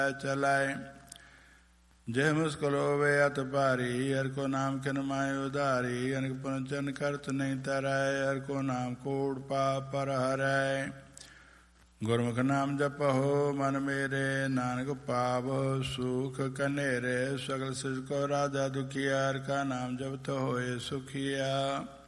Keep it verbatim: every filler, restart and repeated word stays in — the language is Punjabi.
ਚਲਾਏ। ਜੇ ਮੁਸਕਲ ਹੋਵੇ ਅਤ ਭਾਰੀ, ਹਰਿ ਕੋ ਨਾਮ ਕਿਨ ਮਾਇ ਉਧਾਰੀ। ਅਨਕ ਪੁਨਚਨ ਕਰਤ ਨਹੀਂ ਤਰੈ, ਹਰਿ ਕੋ ਨਾਮ ਕੋੜ ਪਾਪ ਪਰ ਹਰੈ। ਗੁਰਮੁਖ ਨਾਮ ਜਪਹੁ ਮਨ ਮੇਰੇ, ਨਾਨਕ ਪਾਵਹੁ ਸੁਖ ਕਨੇਰੇ। ਸਗਲ ਸਿਜ ਕੋ ਰਾਜਾ ਦੁਖੀਆ, ਹਰਿ ਕਾ ਨਾਮ ਜਪਤ ਹੋਏ ਸੁਖੀਆ।